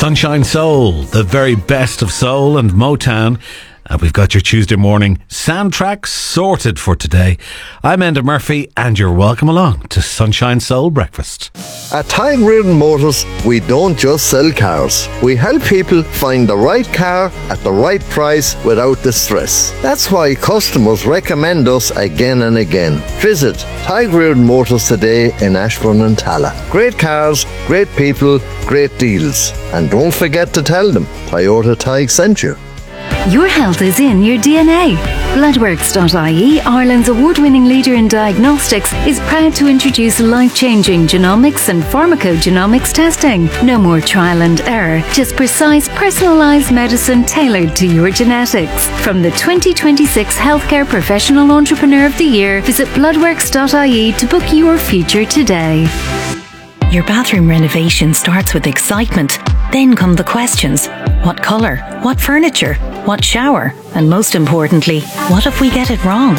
Sunshine Soul, the very best of soul and Motown. We've got your Tuesday morning soundtrack sorted for today. I'm Enda Murphy, and you're welcome along to Sunshine Soul Breakfast. At Tadhg Reardon Motors, we don't just sell cars. We help people find the right car at the right price without the stress. That's why customers recommend us again and again. Visit Tadhg Reardon Motors today in Ashbourne and Tala. Great cars, great people, great deals. And don't forget to tell them Toyota Tadhg sent you. Your health is in your DNA. Bloodworks.ie, Ireland's award-winning leader in diagnostics, is proud to introduce life-changing genomics and pharmacogenomics testing. No more trial and error, just precise, personalised medicine tailored to your genetics. From the 2026 Healthcare Professional Entrepreneur of the Year, visit bloodworks.ie to book your future today. Your bathroom renovation starts with excitement. Then come the questions. What colour? What furniture? What shower? And most importantly, what if we get it wrong?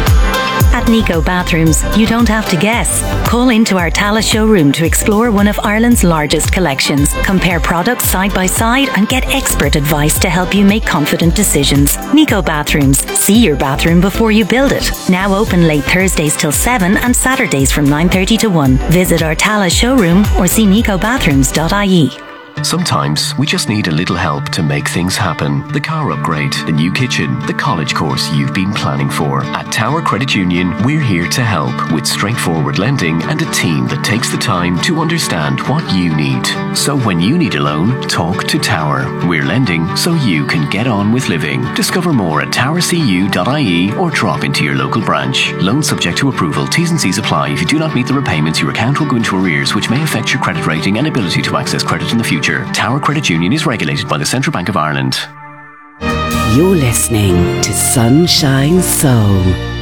At Nico Bathrooms, you don't have to guess. Call into our Tala showroom to explore one of Ireland's largest collections. Compare products side by side and get expert advice to help you make confident decisions. Nico Bathrooms. See your bathroom before you build it. Now open late Thursdays till 7 and Saturdays from 9:30 to 1. Visit our Tala showroom or see nicobathrooms.ie. Sometimes we just need a little help to make things happen. The car upgrade, the new kitchen, the college course you've been planning for. At Tower Credit Union, we're here to help with straightforward lending and a team that takes the time to understand what you need. So when you need a loan, talk to Tower. We're lending so you can get on with living. Discover more at towercu.ie or drop into your local branch. Loan subject to approval. T's and C's apply. If you do not meet the repayments, your account will go into arrears, which may affect your credit rating and ability to access credit in the future. Tower Credit Union is regulated by the Central Bank of Ireland. You're listening to Sunshine Soul.